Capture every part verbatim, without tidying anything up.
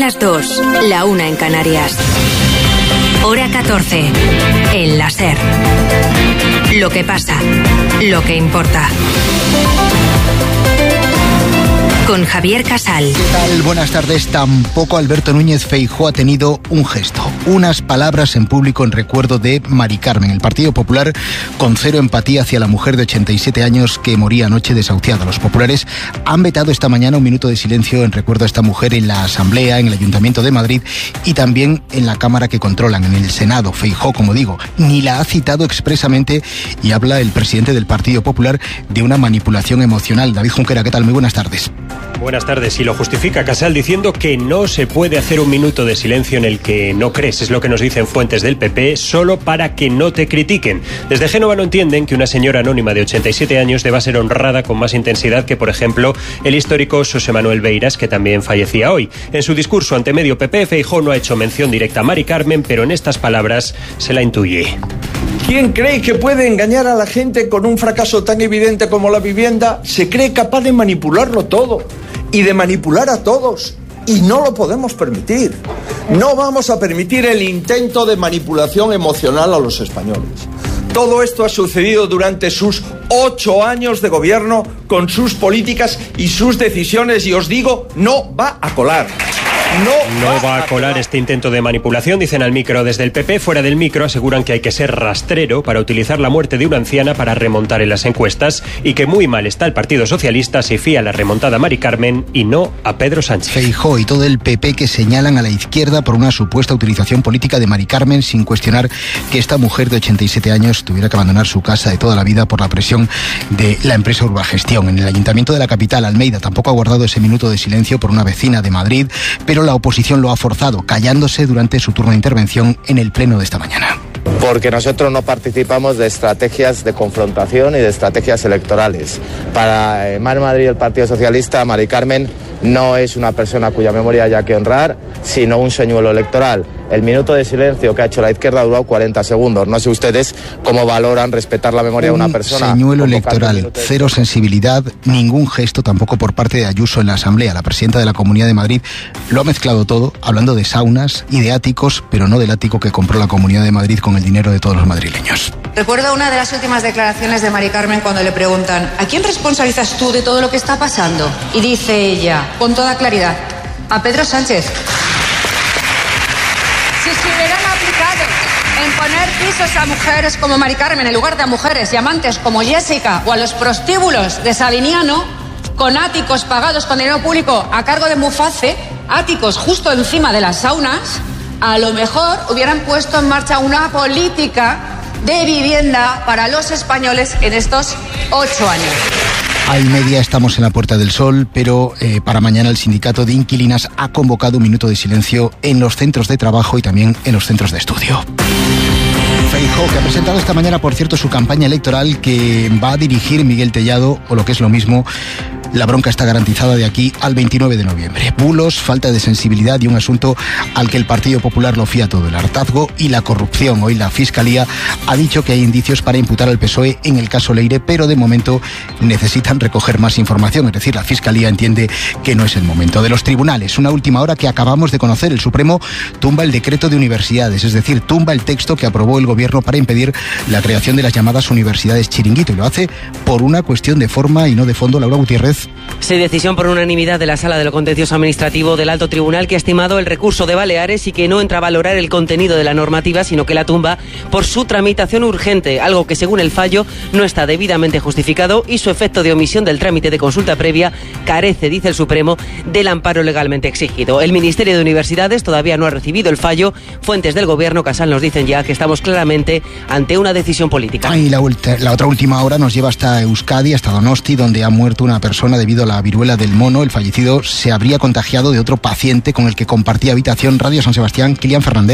las dos, la una en Canarias. Hora catorce, en la SER. Lo que pasa, lo que importa. Con Javier Casal. ¿Qué tal? Buenas tardes. Tampoco Alberto Núñez Feijóo ha tenido un gesto, unas palabras en público en recuerdo de Mari Carmen. El Partido Popular con cero empatía hacia la mujer de ochenta y siete años que moría anoche desahuciada. Los populares han vetado esta mañana un minuto de silencio en recuerdo a esta mujer en la Asamblea, en el Ayuntamiento de Madrid y también en la Cámara que controlan, en el Senado. Feijóo, como digo, ni la ha citado expresamente y habla el presidente del Partido Popular de una manipulación emocional. David Junquera, ¿qué tal? Muy buenas tardes. Buenas tardes. Y lo justifica Casal diciendo que no se puede hacer un minuto de silencio en el que no crees. Es lo que nos dicen fuentes del P P, solo para que no te critiquen. Desde Génova no entienden que una señora anónima de ochenta y siete años deba ser honrada con más intensidad que, por ejemplo, el histórico Xosé Manuel Beiras, que también fallecía hoy. En su discurso ante medio P P, Feijóo no ha hecho mención directa a Mari Carmen, pero en estas palabras se la intuye. ¿Quién cree que puede engañar a la gente con un fracaso tan evidente como la vivienda? Se cree capaz de manipularlo todo y de manipular a todos. Y no lo podemos permitir. No vamos a permitir el intento de manipulación emocional a los españoles. Todo esto ha sucedido durante sus ocho años de gobierno, con sus políticas y sus decisiones, y os digo, no va a colar. No, no va a colar este intento de manipulación, dicen al micro desde el P P. Fuera del micro aseguran que hay que ser rastrero para utilizar la muerte de una anciana para remontar en las encuestas y que muy mal está el Partido Socialista si fía la remontada a Mari Carmen y no a Pedro Sánchez. Feijóo y todo el P P que señalan a la izquierda por una supuesta utilización política de Mari Carmen, sin cuestionar que esta mujer de ochenta y siete años tuviera que abandonar su casa de toda la vida por la presión de la empresa Urbagestión. En el Ayuntamiento de la capital, Almeida, tampoco ha guardado ese minuto de silencio por una vecina de Madrid, pero la oposición lo ha forzado, callándose durante su turno de intervención en el pleno de esta mañana. Porque nosotros no participamos de estrategias de confrontación y de estrategias electorales. Para eh, Mar Madrid y el Partido Socialista, Mari Carmen no es una persona cuya memoria haya que honrar, sino un señuelo electoral. El minuto de silencio que ha hecho la izquierda ha durado cuarenta segundos. No sé ustedes cómo valoran respetar la memoria un de una persona. Señuelo electoral, cero sensibilidad, ningún gesto tampoco por parte de Ayuso en la Asamblea. La presidenta de la Comunidad de Madrid lo ha mezclado todo, hablando de saunas y de áticos, pero no del ático que compró la Comunidad de Madrid con el dinero de todos los madrileños. Recuerdo una de las últimas declaraciones de Mari Carmen cuando le preguntan ¿a quién responsabilizas tú de todo lo que está pasando? Y dice ella, con toda claridad, a Pedro Sánchez. Si se hubieran aplicado en poner pisos a mujeres como Mari Carmen en lugar de a mujeres y amantes como Jessica o a los prostíbulos de Sabiniano, con áticos pagados con dinero público a cargo de Muface, áticos justo encima de las saunas, a lo mejor hubieran puesto en marcha una política de vivienda para los españoles en estos ocho años. A y media estamos en la Puerta del Sol, pero eh, para mañana el sindicato de inquilinas ha convocado un minuto de silencio en los centros de trabajo y también en los centros de estudio. Feijóo, que ha presentado esta mañana, por cierto, su campaña electoral que va a dirigir Miguel Tellado, o lo que es lo mismo, la bronca está garantizada de aquí al veintinueve de noviembre. Bulos, falta de sensibilidad y un asunto al que el Partido Popular lo fía todo, el hartazgo y la corrupción. Hoy la Fiscalía ha dicho que hay indicios para imputar al P S O E en el caso Leire, pero de momento necesitan recoger más información. Es decir, la Fiscalía entiende que no es el momento. De los tribunales, una última hora que acabamos de conocer. El Supremo tumba el decreto de universidades, es decir, tumba el texto que aprobó el Gobierno para impedir la creación de las llamadas universidades chiringuito, y lo hace por una cuestión de forma y no de fondo. Laura Gutiérrez. Sí, decisión por unanimidad de la Sala de lo Contencioso Administrativo del Alto Tribunal, que ha estimado el recurso de Baleares y que no entra a valorar el contenido de la normativa, sino que la tumba por su tramitación urgente, algo que según el fallo no está debidamente justificado y su efecto de omisión del trámite de consulta previa carece, dice el Supremo, del amparo legalmente exigido. El Ministerio de Universidades todavía no ha recibido el fallo. Fuentes del Gobierno, Casal, nos dicen ya que estamos claramente ante una decisión política. Y la, la otra última hora nos lleva hasta Euskadi, hasta Donosti, donde ha muerto una persona debido a la viruela del mono. El fallecido se habría contagiado de otro paciente con el que compartía habitación. Radio San Sebastián, Kilian Fernández.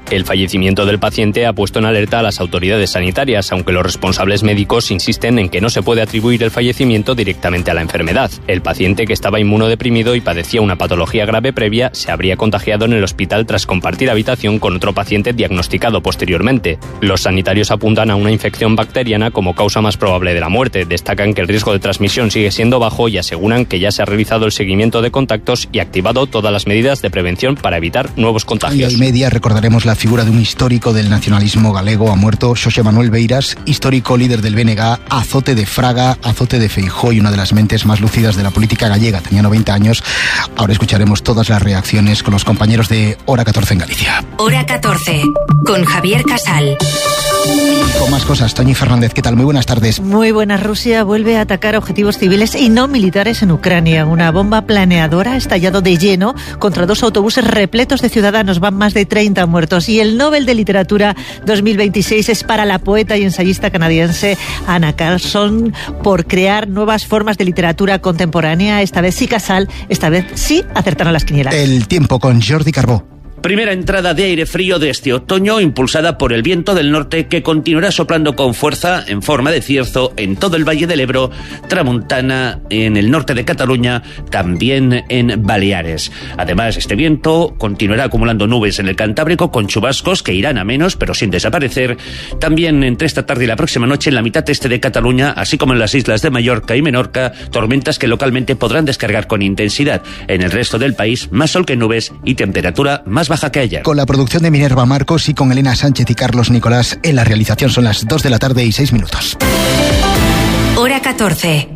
El fallecimiento del paciente ha puesto en alerta a las autoridades sanitarias, aunque los responsables médicos insisten en que no se puede atribuir el fallecimiento directamente a la enfermedad. El paciente, que estaba inmunodeprimido y padecía una patología grave previa, se habría contagiado en el hospital tras compartir habitación con otro paciente diagnosticado posteriormente. Los sanitarios apuntan a una infección bacteriana como causa más probable de la muerte. Destacan que el riesgo de transmisión sigue siendo bajo y aseguran que ya se ha realizado el seguimiento de contactos y activado todas las medidas de prevención para evitar nuevos contagios. Y media recordaremos la figura de un histórico del nacionalismo galego. Ha muerto Xosé Manuel Beiras, histórico líder del B N G, azote de Fraga, azote de Feijóo y una de las mentes más lúcidas de la política gallega. Tenía noventa años. Ahora escucharemos todas las reacciones con los compañeros de Hora catorce en Galicia. Hora catorce, con Javier Casal. Y con más cosas, Toñi Fernández, ¿qué tal? Muy buenas tardes. Muy buenas. Rusia vuelve a atacar objetivos civiles y no militares en Ucrania. Una bomba planeadora ha estallado de lleno contra dos autobuses repletos de ciudadanos. Van más de treinta muertos. Y el Nobel de Literatura dos mil veintiséis es para la poeta y ensayista canadiense Anna Carlson por crear nuevas formas de literatura contemporánea. Esta vez sí, Casal, esta vez sí acertaron las quinielas. El tiempo con Jordi Carbó. Primera entrada de aire frío de este otoño, impulsada por el viento del norte, que continuará soplando con fuerza en forma de cierzo en todo el Valle del Ebro, Tramuntana, en el norte de Cataluña, también en Baleares. Además, este viento continuará acumulando nubes en el Cantábrico con chubascos que irán a menos, pero sin desaparecer. También entre esta tarde y la próxima noche en la mitad este de Cataluña, así como en las islas de Mallorca y Menorca, tormentas que localmente podrán descargar con intensidad. En el resto del país, más sol que nubes y temperatura más baja que ayer. Con la producción de Minerva Marcos y con Elena Sánchez y Carlos Nicolás en la realización. Son las dos de la tarde y seis minutos. Hora catorce.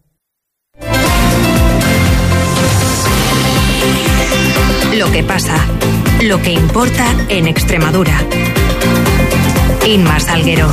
Lo que pasa, lo que importa en Extremadura. Inma Salguero.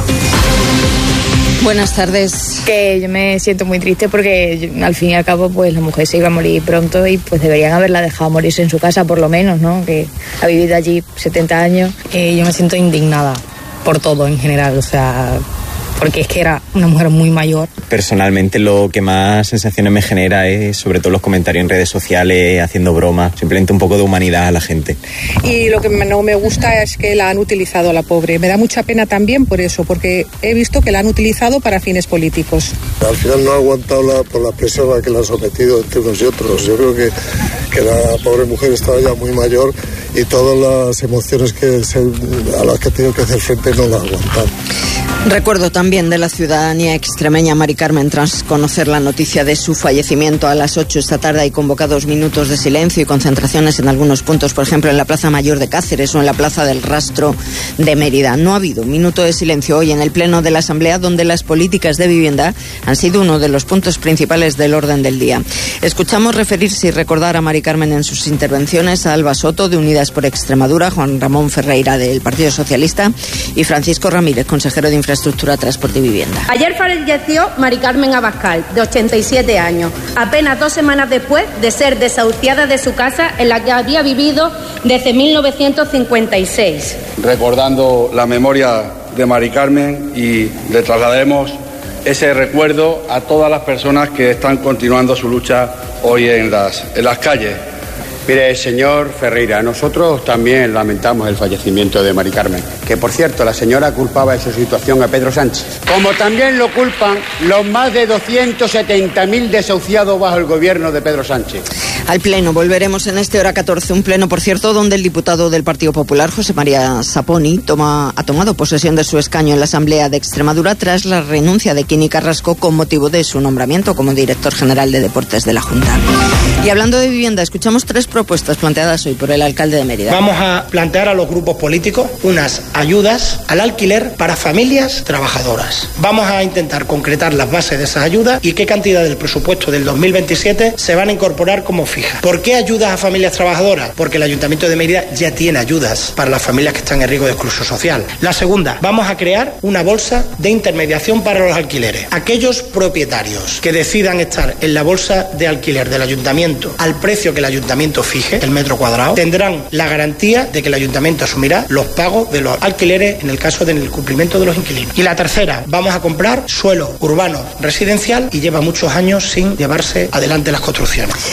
Buenas tardes. Que yo me siento muy triste porque yo, al fin y al cabo pues la mujer se iba a morir pronto y pues deberían haberla dejado morirse en su casa por lo menos, ¿no? Que ha vivido allí setenta años. Eh, yo me siento indignada por todo en general, o sea, porque es que era una mujer muy mayor. Personalmente lo que más sensaciones me genera es sobre todo los comentarios en redes sociales, haciendo bromas, simplemente un poco de humanidad a la gente. Y lo que no me gusta es que la han utilizado a la pobre. Me da mucha pena también por eso, porque he visto que la han utilizado para fines políticos. Al final no ha aguantado la, por la presión a la que la han sometido entre unos y otros. Yo creo que, que la pobre mujer estaba ya muy mayor y todas las emociones que se, a las que ha tenido que hacer frente no la ha aguantado. Recuerdo también de la ciudadanía extremeña. Mari Carmen, tras conocer la noticia de su fallecimiento a las ocho esta tarde, hay convocados minutos de silencio y concentraciones en algunos puntos, por ejemplo en la Plaza Mayor de Cáceres o en la Plaza del Rastro de Mérida. No ha habido minuto de silencio hoy en el Pleno de la Asamblea, donde las políticas de vivienda han sido uno de los puntos principales del orden del día. Escuchamos referirse y recordar a Mari Carmen en sus intervenciones a Alba Soto, de Unidas por Extremadura, Juan Ramón Ferreira, del Partido Socialista, y Francisco Ramírez, consejero de Infraestructura, Transporte y Vivienda. Ayer falleció Mari Carmen Abascal, de ochenta y siete años, apenas dos semanas después de ser desahuciada de su casa en la que había vivido desde mil novecientos cincuenta y seis. Recordando la memoria de Mari Carmen, y le trasladaremos ese recuerdo a todas las personas que están continuando su lucha hoy en las, en las calles. Mire, señor Ferreira, nosotros también lamentamos el fallecimiento de Mari Carmen, que por cierto la señora culpaba de su situación a Pedro Sánchez, como también lo culpan los más de doscientos setenta mil desahuciados bajo el gobierno de Pedro Sánchez. Al Pleno volveremos en este Hora catorce, un Pleno, por cierto, donde el diputado del Partido Popular, José María Saponi, toma, ha tomado posesión de su escaño en la Asamblea de Extremadura tras la renuncia de Kini Carrasco con motivo de su nombramiento como director general de Deportes de la Junta. Y hablando de vivienda, escuchamos tres propuestas planteadas hoy por el alcalde de Mérida. Vamos a plantear a los grupos políticos unas ayudas al alquiler para familias trabajadoras. Vamos a intentar concretar las bases de esas ayudas y qué cantidad del presupuesto del dos mil veintisiete se van a incorporar como fija. ¿Por qué ayudas a familias trabajadoras? Porque el Ayuntamiento de Mérida ya tiene ayudas para las familias que están en riesgo de exclusión social. La segunda, vamos a crear una bolsa de intermediación para los alquileres. Aquellos propietarios que decidan estar en la bolsa de alquiler del Ayuntamiento al precio que el Ayuntamiento fije, el metro cuadrado, tendrán la garantía de que el Ayuntamiento asumirá los pagos de los alquileres en el caso del incumplimiento de los inquilinos. Y la tercera, vamos a comprar suelo urbano residencial y lleva muchos años sin llevarse adelante las construcciones. Antonio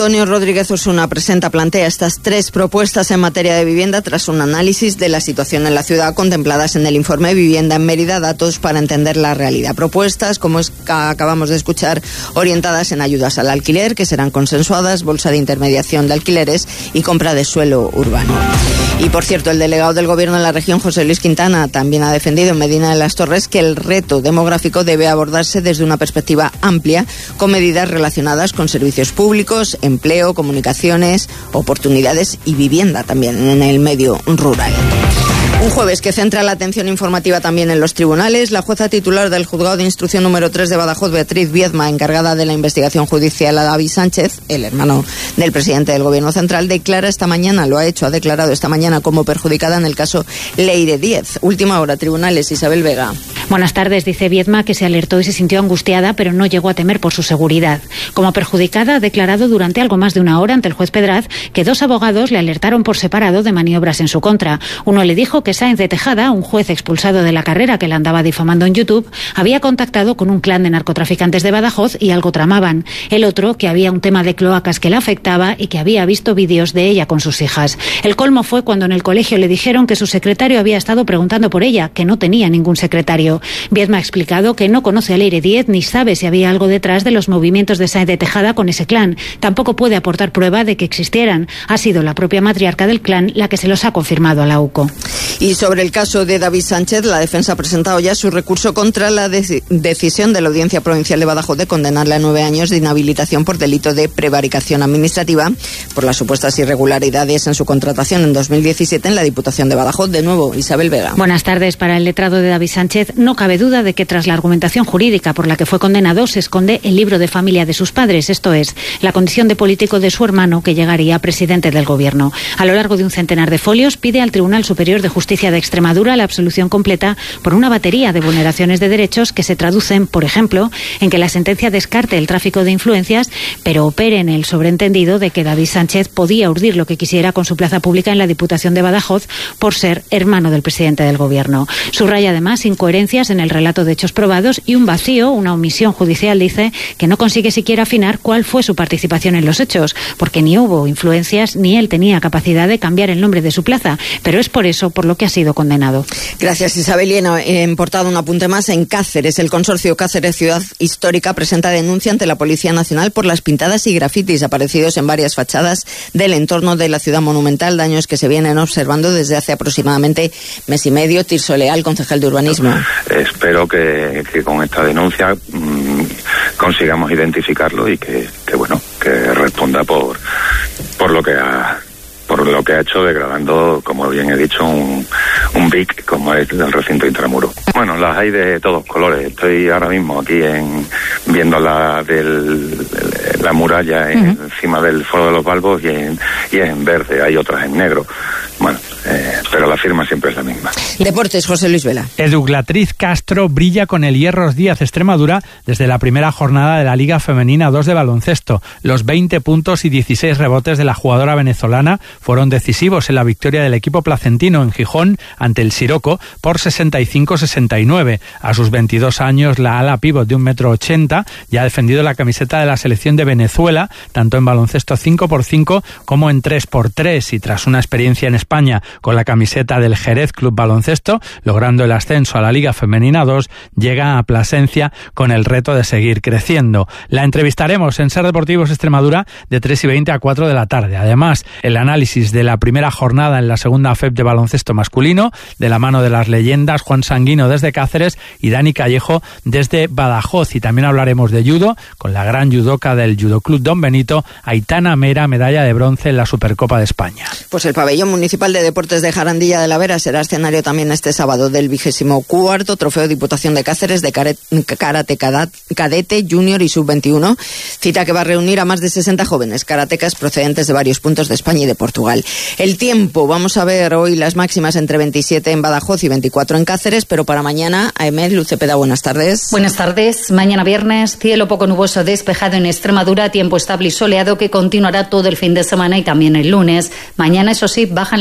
Antonio Rodríguez Osuna presenta, plantea estas tres propuestas en materia de vivienda tras un análisis de la situación en la ciudad contempladas en el informe Vivienda en Mérida, datos para entender la realidad. Propuestas, como es que acabamos de escuchar, orientadas en ayudas al alquiler, que serán consensuadas, bolsa de intermediación de alquileres y compra de suelo urbano. Y por cierto, el delegado del Gobierno en la región, José Luis Quintana, también ha defendido en Medina de las Torres que el reto demográfico debe abordarse desde una perspectiva amplia, con medidas relacionadas con servicios públicos, empleo, comunicaciones, oportunidades y vivienda también en el medio rural. Un jueves que centra la atención informativa también en los tribunales. La jueza titular del Juzgado de Instrucción número tres de Badajoz, Beatriz Viedma, encargada de la investigación judicial a David Sánchez, el hermano del presidente del Gobierno Central, declara esta mañana, lo ha hecho, ha declarado esta mañana como perjudicada en el caso Leire Díez. Última hora, tribunales, Isabel Vega. Buenas tardes, dice Viedma, que se alertó y se sintió angustiada, pero no llegó a temer por su seguridad. Como perjudicada, ha declarado durante algo más de una hora ante el juez Pedraz que dos abogados le alertaron por separado de maniobras en su contra. Uno le dijo que Sáenz de Tejada, un juez expulsado de la carrera que la andaba difamando en YouTube, había contactado con un clan de narcotraficantes de Badajoz y algo tramaban. El otro, que había un tema de cloacas que la afectaba y que había visto vídeos de ella con sus hijas. El colmo fue cuando en el colegio le dijeron que su secretario había estado preguntando por ella, que no tenía ningún secretario. Viedma ha explicado que no conoce a Leire Díez ni sabe si había algo detrás de los movimientos de Sáenz de Tejada con ese clan. Tampoco puede aportar prueba de que existieran. Ha sido la propia matriarca del clan la que se los ha confirmado a la U C O. Y sobre el caso de David Sánchez, la defensa ha presentado ya su recurso contra la de- decisión de la Audiencia Provincial de Badajoz de condenarle a nueve años de inhabilitación por delito de prevaricación administrativa por las supuestas irregularidades en su contratación en dos mil diecisiete en la Diputación de Badajoz. De nuevo, Isabel Vega. Buenas tardes. Para el letrado de David Sánchez, no cabe duda de que tras la argumentación jurídica por la que fue condenado se esconde el libro de familia de sus padres, esto es, la condición de político de su hermano que llegaría a presidente del Gobierno. A lo largo de un centenar de folios pide al Tribunal Superior de Justicia de Extremadura la absolución completa por una batería de vulneraciones de derechos que se traducen, por ejemplo, en que la sentencia descarte el tráfico de influencias, pero opere en el sobreentendido de que David Sánchez podía urdir lo que quisiera con su plaza pública en la Diputación de Badajoz por ser hermano del presidente del Gobierno. Subraya además incoherencias en el relato de hechos probados y un vacío, una omisión judicial, dice, que no consigue siquiera afinar cuál fue su participación en los hechos, porque ni hubo influencias ni él tenía capacidad de cambiar el nombre de su plaza, pero es por eso por lo que ha sido condenado. Gracias, Isabel. Y en portada un apunte más. En Cáceres, el consorcio Cáceres Ciudad Histórica presenta denuncia ante la Policía Nacional por las pintadas y grafitis aparecidos en varias fachadas del entorno de la ciudad monumental, daños que se vienen observando desde hace aproximadamente mes y medio. Tirso Leal, concejal de Urbanismo. Espero que, que con esta denuncia mmm, consigamos identificarlo y que, que bueno, que responda por, por lo que ha por lo que ha hecho, degradando, como bien he dicho, un, un B I C como es el recinto intramuro. Bueno, las hay de todos colores. Estoy ahora mismo aquí en viendo la del la muralla en, uh-huh. encima del Foro de los Balbos y, en, y es en verde, hay otras en negro. Bueno, eh, pero la firma siempre es la misma. Deportes, José Luis Vela. Eduglatriz Castro brilla con el Hierros Díaz Extremadura desde la primera jornada de la Liga Femenina dos de baloncesto. Los veinte puntos y dieciséis rebotes de la jugadora venezolana fueron decisivos en la victoria del equipo placentino en Gijón ante el Siroco por sesenta y cinco a sesenta y nueve. A sus veintidós años, la ala pívot de un metro ochenta ya ha defendido la camiseta de la selección de Venezuela, tanto en baloncesto cinco por cinco como en tres por tres, y tras una experiencia en España con la camiseta del Jerez Club Baloncesto, logrando el ascenso a la Liga Femenina dos, llega a Plasencia con el reto de seguir creciendo. La entrevistaremos en Ser Deportivos Extremadura de tres y veinte a cuatro de la tarde. Además, el análisis de la primera jornada en la segunda F E P de baloncesto masculino, de la mano de las leyendas Juan Sanguino desde Cáceres y Dani Callejo desde Badajoz. Y también hablaremos de judo con la gran judoca del Judo Club Don Benito, Aitana Mera, medalla de bronce en la Supercopa de España. Pues el pabellón municipal de deportes de Jarandilla de la Vera será escenario también este sábado del vigésimo cuarto Trofeo Diputación de Cáceres de Karate Cadete Junior y Sub veintiuno, cita que va a reunir a más de sesenta jóvenes karatecas procedentes de varios puntos de España y de Portugal. El tiempo, vamos a ver hoy las máximas entre veintisiete en Badajoz y veinticuatro en Cáceres, pero para mañana, Aemed Lucepeda, buenas tardes. Buenas tardes. Mañana viernes, cielo poco nuboso despejado en Extremadura, tiempo estable y soleado que continuará todo el fin de semana y también el lunes. Mañana, eso sí, bajan las temperaturas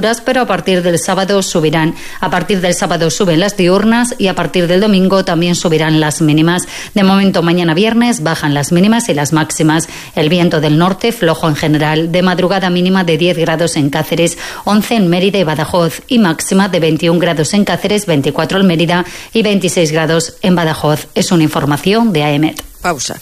temperaturas, pero a partir del sábado subirán. A partir del sábado suben las diurnas y a partir del domingo también subirán las mínimas. De momento, mañana viernes bajan las mínimas y las máximas. El viento del norte flojo en general. De madrugada mínima de diez grados en Cáceres, once en Mérida y Badajoz y máxima de veintiún grados en Cáceres, veinticuatro en Mérida y veintiséis grados en Badajoz. Es una información de A E M E T. Pausa.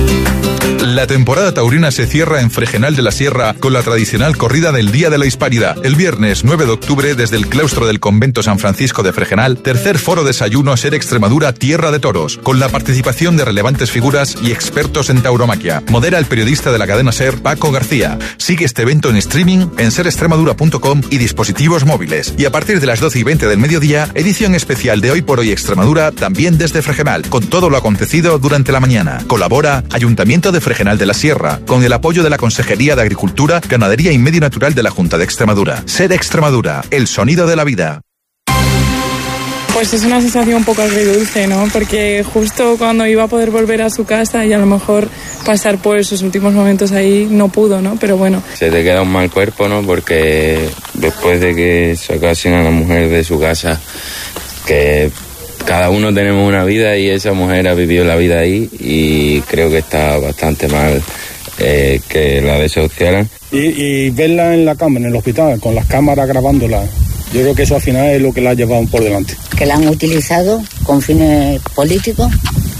La temporada taurina se cierra en Fregenal de la Sierra con la tradicional corrida del Día de la Hispanidad. El viernes nueve de octubre, desde el claustro del convento San Francisco de Fregenal, tercer foro desayuno Ser Extremadura Tierra de Toros, con la participación de relevantes figuras y expertos en tauromaquia. Modera el periodista de la cadena SER, Paco García. Sigue este evento en streaming en ser extremadura punto com y dispositivos móviles. Y a partir de las doce y veinte del mediodía, edición especial de Hoy por Hoy Extremadura, también desde Fregenal, con todo lo acontecido durante la mañana. Colabora Ayuntamiento de Fregenal de la Sierra, con el apoyo de la Consejería de Agricultura, Ganadería y Medio Natural de la Junta de Extremadura. Ser Extremadura, el sonido de la vida. Pues es una sensación un poco agridulce, ¿no? Porque justo cuando iba a poder volver a su casa y a lo mejor pasar por esos últimos momentos ahí, no pudo, ¿no? Pero bueno. Se te queda un mal cuerpo, ¿no? Porque después de que sacasen a la mujer de su casa, que cada uno tenemos una vida y esa mujer ha vivido la vida ahí y creo que está bastante mal eh, que la desahuciaran. Y, y verla en la cama, en el hospital, con las cámaras grabándola, yo creo que eso al final es lo que la ha llevado por delante. Que la han utilizado con fines políticos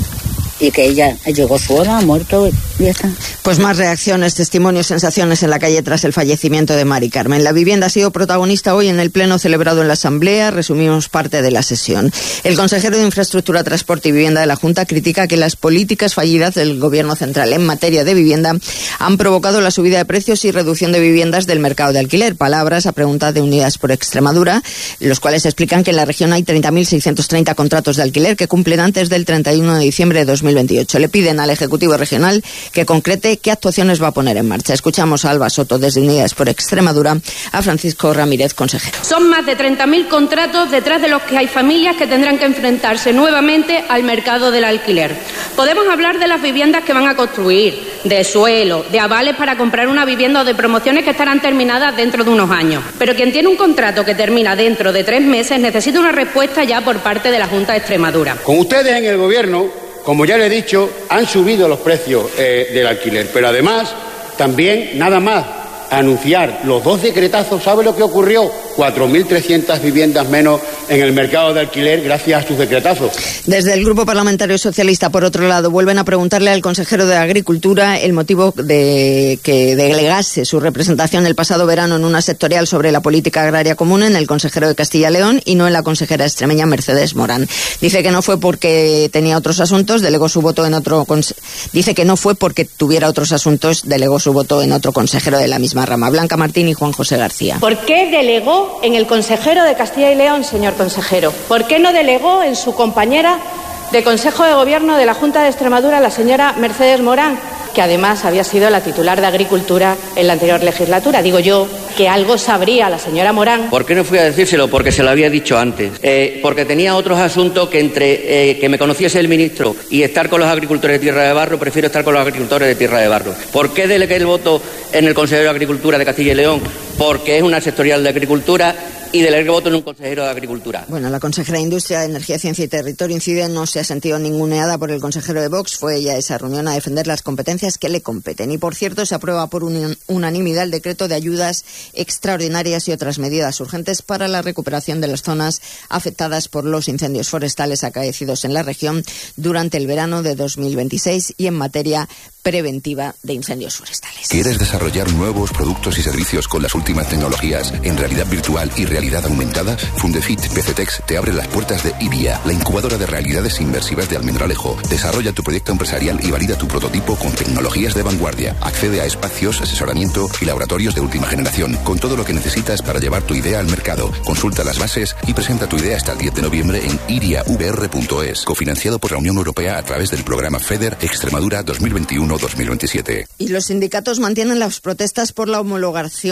y que ella llegó su hora, ha muerto y ya está. Pues más reacciones, testimonios, sensaciones en la calle tras el fallecimiento de Mari Carmen. La vivienda ha sido protagonista hoy en el pleno celebrado en la Asamblea. Resumimos parte de la sesión. El consejero de Infraestructura, Transporte y Vivienda de la Junta critica que las políticas fallidas del Gobierno central en materia de vivienda han provocado la subida de precios y reducción de viviendas del mercado de alquiler. Palabras a pregunta de Unidas por Extremadura, los cuales explican que en la región hay treinta mil seiscientos treinta contratos de alquiler que cumplen antes del treinta y uno de diciembre de dos mil veintiocho. Le piden al Ejecutivo Regional que concrete qué actuaciones va a poner en marcha. Escuchamos a Alba Soto desde Unidas por Extremadura, a Francisco Ramírez, consejero. Son más de treinta mil contratos detrás de los que hay familias que tendrán que enfrentarse nuevamente al mercado del alquiler. Podemos hablar de las viviendas que van a construir, de suelo, de avales para comprar una vivienda o de promociones que estarán terminadas dentro de unos años. Pero quien tiene un contrato que termina dentro de tres meses necesita una respuesta ya por parte de la Junta de Extremadura. Con ustedes en el Gobierno, como ya le he dicho, han subido los precios eh, del alquiler, pero además también nada más anunciar los dos decretazos, ¿sabe lo que ocurrió? cuatro mil trescientas viviendas menos en el mercado de alquiler gracias a sus decretazos. Desde el Grupo Parlamentario Socialista, por otro lado, vuelven a preguntarle al consejero de Agricultura el motivo de que delegase su representación el pasado verano en una sectorial sobre la política agraria común en el consejero de Castilla y León y no en la consejera extremeña Mercedes Morán. Dice que no fue porque tenía otros asuntos, delegó su voto en otro conse- dice que no fue porque tuviera otros asuntos, delegó su voto en otro consejero de la misma rama. Blanca Martín y Juan José García. ¿Por qué delegó en el consejero de Castilla y León, señor consejero? ¿Por qué no delegó en su compañera de Consejo de Gobierno de la Junta de Extremadura, la señora Mercedes Morán, que además había sido la titular de Agricultura en la anterior legislatura? Digo yo que algo sabría la señora Morán. ¿Por qué no fui a decírselo? Porque se lo había dicho antes. Eh, porque tenía otros asuntos que entre eh, que me conociese el ministro y estar con los agricultores de Tierra de Barro, prefiero estar con los agricultores de Tierra de Barro. ¿Por qué delegué el voto en el Consejero de Agricultura de Castilla y León? Porque es una sectorial de Agricultura y delegué voto en un consejero de Agricultura. Bueno, la consejera de Industria, Energía, Ciencia y Territorio incide, no se ha sentido ninguneada por el consejero de Vox. Fue ella a esa reunión a defender las competencias que le competen. Y, por cierto, se aprueba por un, unanimidad el decreto de ayudas extraordinarias y otras medidas urgentes para la recuperación de las zonas afectadas por los incendios forestales acaecidos en la región durante el verano de dos mil veintiséis y en materia preventiva de incendios forestales. ¿Quieres desarrollar nuevos productos y servicios con las últimas tecnologías en realidad virtual y realidad aumentada? Fundefit P C Tex te abre las puertas de IBIA, la incubadora de realidades inmersivas de Almendralejo. Desarrolla tu proyecto empresarial y valida tu prototipo con tecnologías de vanguardia. Accede a espacios, asesoramiento y laboratorios de última generación, con todo lo que necesitas para llevar tu idea al mercado. Consulta las bases y presenta tu idea hasta el diez de noviembre en iria v r punto es, cofinanciado por la Unión Europea a través del programa FEDER Extremadura dos mil veintiuno dos mil veintisiete. Y los sindicatos mantienen las protestas por la homologación salarial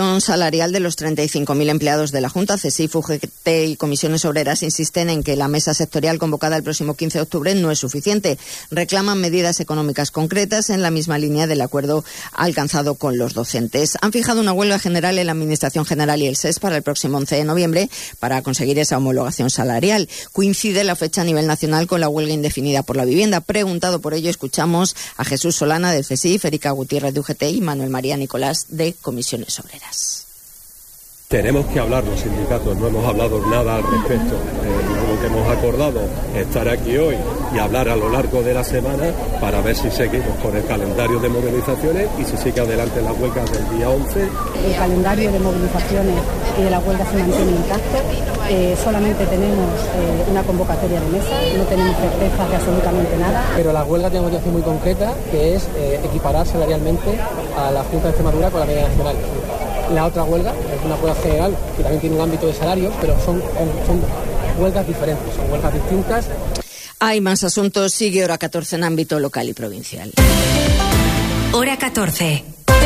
salarial de los treinta y cinco mil empleados de la Junta. C E S I F, U G T y Comisiones Obreras insisten en que la mesa sectorial convocada el próximo quince de octubre no es suficiente. Reclaman medidas económicas concretas en la misma línea del acuerdo alcanzado con los docentes. Han fijado una huelga general en la Administración General y el S E S para el próximo once de noviembre para conseguir esa homologación salarial. Coincide la fecha a nivel nacional con la huelga indefinida por la vivienda. Preguntado por ello, escuchamos a Jesús Solana del C E S I F, Erika Gutiérrez de U G T y Manuel María Nicolás de Comisiones Obreras. Tenemos que hablar los sindicatos, no hemos hablado nada al respecto. Eh, lo que hemos acordado es estar aquí hoy y hablar a lo largo de la semana para ver si seguimos con el calendario de movilizaciones y si sigue adelante la huelga del día once. El calendario de movilizaciones y de la huelga se mantiene intacto. Eh, solamente tenemos eh, una convocatoria de mesa, no tenemos certeza de absolutamente nada. Pero la huelga tiene una motivación muy concreta, que es eh, equiparar salarialmente a la Junta de Extremadura con la media nacional. La otra huelga es una huelga general que también tiene un ámbito de salarios, pero son, son huelgas diferentes, son huelgas distintas. Hay más asuntos. Sigue Hora catorce en ámbito local y provincial. Hora catorce.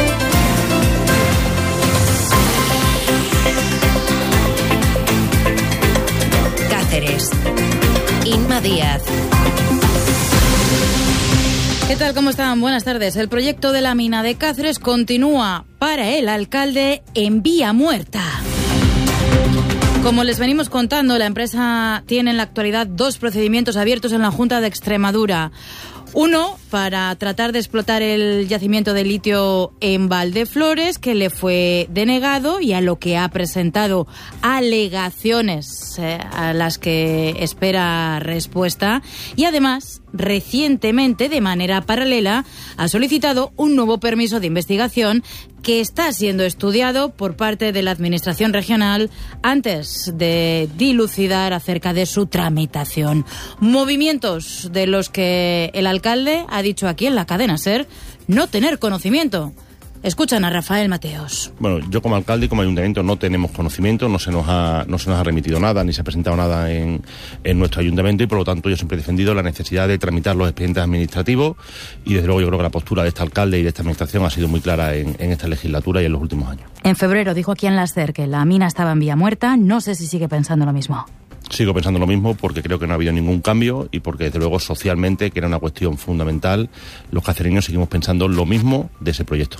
Cáceres. Inma Díaz. ¿Qué tal? ¿Cómo están? Buenas tardes. El proyecto de la mina de Cáceres continúa para el alcalde en vía muerta. Como les venimos contando, la empresa tiene en la actualidad dos procedimientos abiertos en la Junta de Extremadura. Uno para tratar de explotar el yacimiento de litio en Valdeflores, que le fue denegado y a lo que ha presentado alegaciones eh, a las que espera respuesta. Y además, recientemente, de manera paralela, ha solicitado un nuevo permiso de investigación que está siendo estudiado por parte de la Administración Regional antes de dilucidar acerca de su tramitación. Movimientos de los que el alcalde ha dicho aquí en la cadena SER no tener conocimiento. Escuchan a Rafael Mateos. Bueno, yo como alcalde y como ayuntamiento no tenemos conocimiento, no se nos ha, no se nos ha remitido nada, ni se ha presentado nada en, en nuestro ayuntamiento y por lo tanto yo siempre he defendido la necesidad de tramitar los expedientes administrativos y desde luego yo creo que la postura de este alcalde y de esta administración ha sido muy clara en, en esta legislatura y en los últimos años. En febrero dijo aquí en la SER que la mina estaba en vía muerta, no sé si sigue pensando lo mismo. Sigo pensando lo mismo porque creo que no ha habido ningún cambio y porque desde luego socialmente, que era una cuestión fundamental, los cacereños seguimos pensando lo mismo de ese proyecto.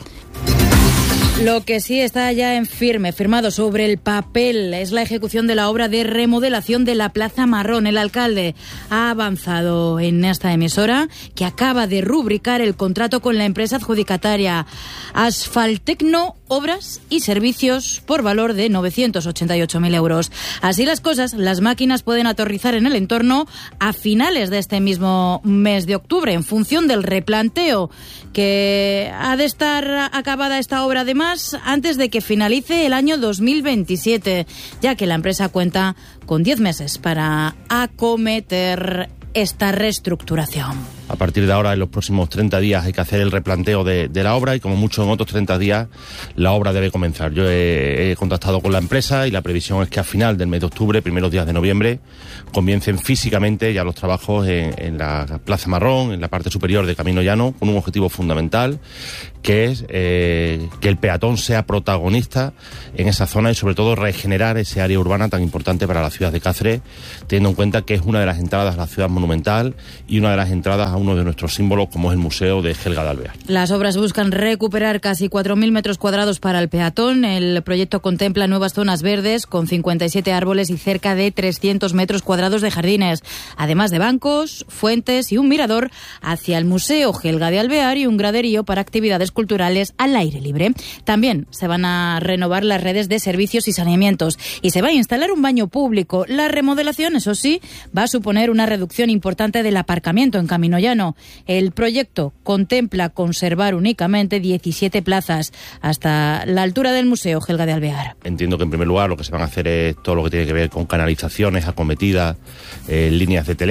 Lo que sí está ya en firme, firmado sobre el papel, es la ejecución de la obra de remodelación de la Plaza Marrón. El alcalde ha avanzado en esta emisora que acaba de rubricar el contrato con la empresa adjudicataria Asfaltecno Obras y Servicios por valor de novecientos ochenta y ocho mil euros. Así las cosas, las máquinas pueden aterrizar en el entorno a finales de este mismo mes de octubre, en función del replanteo que ha de estar acabada esta obra de más antes de que finalice el año dos mil veintisiete, ya que la empresa cuenta con diez meses para acometer esta reestructuración. A partir de ahora, en los próximos treinta días, hay que hacer el replanteo de, de la obra y como mucho en otros treinta días, la obra debe comenzar. Yo he, he contactado con la empresa y la previsión es que a final del mes de octubre, primeros días de noviembre, comiencen físicamente ya los trabajos en, en la Plaza Marrón, en la parte superior de Camino Llano, con un objetivo fundamental, que es eh, que el peatón sea protagonista en esa zona y sobre todo regenerar ese área urbana tan importante para la ciudad de Cáceres, teniendo en cuenta que es una de las entradas a la ciudad monumental y una de las entradas a uno de nuestros símbolos como es el Museo de Helga de Alvear. Las obras buscan recuperar casi cuatro mil metros cuadrados para el peatón. El proyecto contempla nuevas zonas verdes con cincuenta y siete árboles y cerca de trescientos metros cuadrados de jardines, además de bancos, fuentes y un mirador hacia el Museo Helga de Alvear y un graderío para actividades culturales al aire libre. También se van a renovar las redes de servicios y saneamientos y se va a instalar un baño público. La remodelación, eso sí, va a suponer una reducción importante del aparcamiento en Camino Llano. El proyecto contempla conservar únicamente diecisiete plazas hasta la altura del Museo Helga de Alvear. Entiendo que en primer lugar lo que se van a hacer es todo lo que tiene que ver con canalizaciones acometidas, eh, líneas de teléfono,